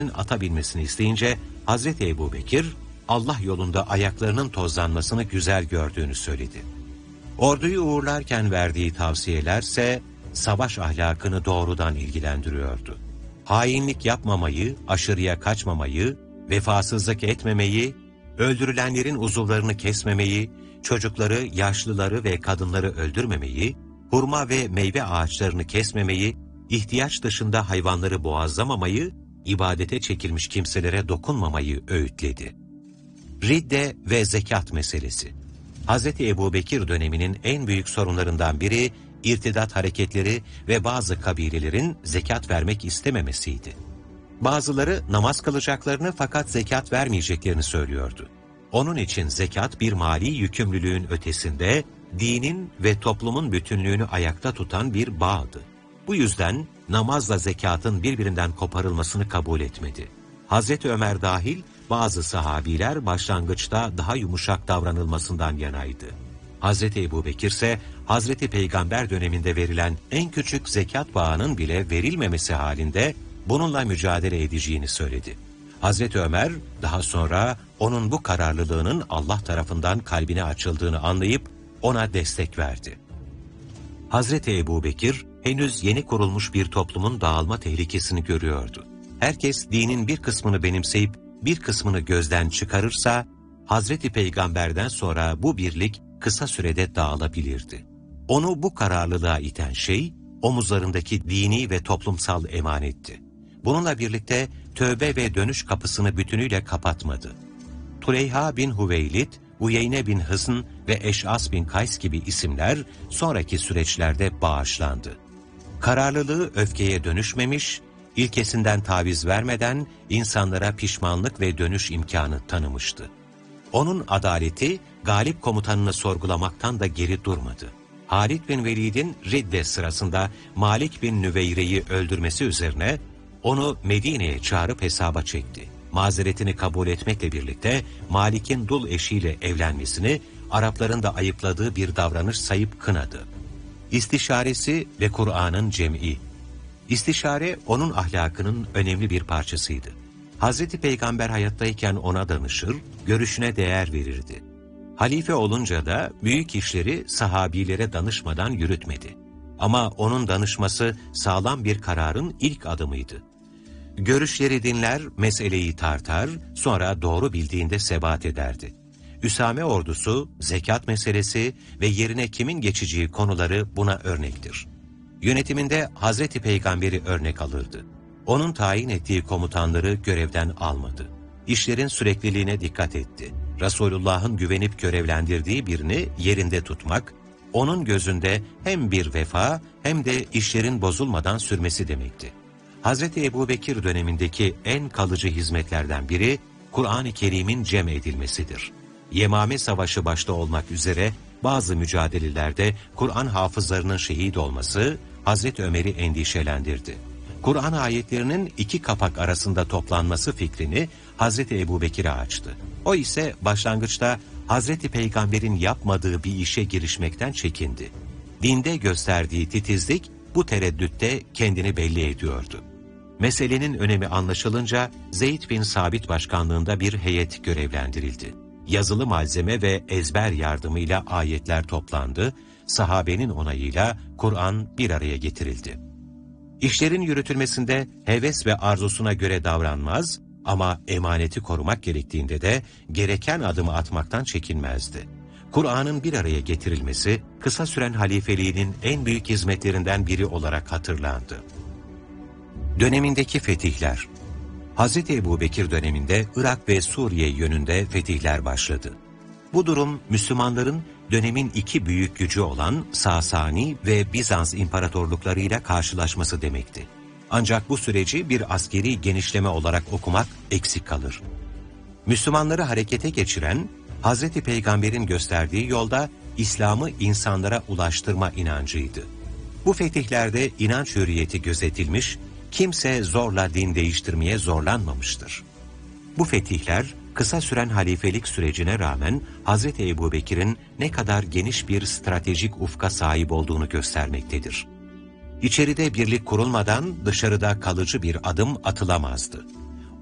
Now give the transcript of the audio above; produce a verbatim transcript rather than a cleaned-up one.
ata binmesini isteyince Hazreti Ebubekir, Allah yolunda ayaklarının tozlanmasını güzel gördüğünü söyledi. Orduyu uğurlarken verdiği tavsiyelerse savaş ahlakını doğrudan ilgilendiriyordu. Hainlik yapmamayı, aşırıya kaçmamayı, vefasızlık etmemeyi, öldürülenlerin uzuvlarını kesmemeyi, çocukları, yaşlıları ve kadınları öldürmemeyi, hurma ve meyve ağaçlarını kesmemeyi, ihtiyaç dışında hayvanları boğazlamamayı, ibadete çekilmiş kimselere dokunmamayı öğütledi. Ridde ve zekat meselesi. Hazreti Ebubekir döneminin en büyük sorunlarından biri, irtidat hareketleri ve bazı kabilelerin zekat vermek istememesiydi. Bazıları namaz kılacaklarını fakat zekat vermeyeceklerini söylüyordu. Onun için zekat bir mali yükümlülüğün ötesinde, dinin ve toplumun bütünlüğünü ayakta tutan bir bağdı. Bu yüzden namazla zekatın birbirinden koparılmasını kabul etmedi. Hazreti Ömer dahil bazı sahabiler başlangıçta daha yumuşak davranılmasından yanaydı. Hazreti Ebubekir ise Hazreti Peygamber döneminde verilen en küçük zekat bağının bile verilmemesi halinde bununla mücadele edeceğini söyledi. Hazreti Ömer daha sonra onun bu kararlılığının Allah tarafından kalbine açıldığını anlayıp ona destek verdi. Hazreti Ebubekir henüz yeni kurulmuş bir toplumun dağılma tehlikesini görüyordu. Herkes dinin bir kısmını benimseyip bir kısmını gözden çıkarırsa Hazreti Peygamber'den sonra bu birlik kısa sürede dağılabilirdi. Onu bu kararlılığa iten şey omuzlarındaki dini ve toplumsal emanetti. Bununla birlikte tövbe ve dönüş kapısını bütünüyle kapatmadı. Tuleyha bin Hüveylid, Uyeyne bin Hısn ve Eş'as bin Kays gibi isimler sonraki süreçlerde bağışlandı. Kararlılığı öfkeye dönüşmemiş, ilkesinden taviz vermeden insanlara pişmanlık ve dönüş imkanı tanımıştı. Onun adaleti galip komutanını sorgulamaktan da geri durmadı. Halid bin Velid'in Ridde sırasında Malik bin Nüveyre'yi öldürmesi üzerine onu Medine'ye çağırıp hesaba çekti. Mazeretini kabul etmekle birlikte Malik'in dul eşiyle evlenmesini Arapların da ayıpladığı bir davranış sayıp kınadı. İstişaresi ve Kur'an'ın cem'i. İstişare onun ahlakının önemli bir parçasıydı. Hazreti Peygamber hayattayken ona danışır, görüşüne değer verirdi. Halife olunca da büyük işleri sahabilere danışmadan yürütmedi. Ama onun danışması sağlam bir kararın ilk adımıydı. Görüşleri dinler, meseleyi tartar, sonra doğru bildiğinde sebat ederdi. Üsame ordusu, zekat meselesi ve yerine kimin geçeceği konuları buna örnektir. Yönetiminde Hazreti Peygamber'i örnek alırdı. Onun tayin ettiği komutanları görevden almadı. İşlerin sürekliliğine dikkat etti. Resulullah'ın güvenip görevlendirdiği birini yerinde tutmak, onun gözünde hem bir vefa hem de işlerin bozulmadan sürmesi demekti. Hazreti Ebubekir dönemindeki en kalıcı hizmetlerden biri, Kur'an-ı Kerim'in cem edilmesidir. Yemame Savaşı başta olmak üzere bazı mücadelelerde Kur'an hafızlarının şehit olması Hazreti Ömer'i endişelendirdi. Kur'an ayetlerinin iki kapak arasında toplanması fikrini Hazreti Ebubekir'e açtı. O ise başlangıçta Hazreti Peygamber'in yapmadığı bir işe girişmekten çekindi. Dinde gösterdiği titizlik bu tereddütte kendini belli ediyordu. Meselenin önemi anlaşılınca Zeyd bin Sabit başkanlığında bir heyet görevlendirildi. Yazılı malzeme ve ezber yardımıyla ayetler toplandı, sahabenin onayıyla Kur'an bir araya getirildi. İşlerin yürütülmesinde heves ve arzusuna göre davranmaz ama emaneti korumak gerektiğinde de gereken adımı atmaktan çekinmezdi. Kur'an'ın bir araya getirilmesi kısa süren halifeliğinin en büyük hizmetlerinden biri olarak hatırlandı. Dönemindeki fetihler. Hazreti Ebubekir döneminde Irak ve Suriye yönünde fetihler başladı. Bu durum Müslümanların dönemin iki büyük gücü olan Sasani ve Bizans imparatorluklarıyla karşılaşması demekti. Ancak bu süreci bir askeri genişleme olarak okumak eksik kalır. Müslümanları harekete geçiren, Hazreti Peygamber'in gösterdiği yolda İslam'ı insanlara ulaştırma inancıydı. Bu fetihlerde inanç hürriyeti gözetilmiş, kimse zorla din değiştirmeye zorlanmamıştır. Bu fetihler, kısa süren halifelik sürecine rağmen Hazreti Ebubekir'in ne kadar geniş bir stratejik ufka sahip olduğunu göstermektedir. İçeride birlik kurulmadan dışarıda kalıcı bir adım atılamazdı.